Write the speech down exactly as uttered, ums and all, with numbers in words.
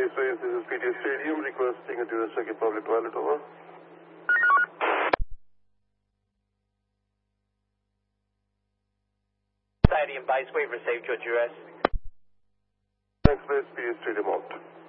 base, this is P T A Stadium, requesting a dual second public toilet, over. Stadium base, we've received your duress. Next base, P T A Stadium out.